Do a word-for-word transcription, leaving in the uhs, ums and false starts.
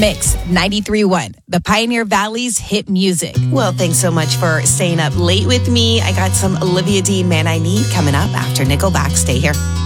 Mix ninety-three point one, the Pioneer Valley's hit music. Well, thanks so much for staying up late with me. I got some Olivia Dean, Man I Need, coming up after Nickelback. Stay here.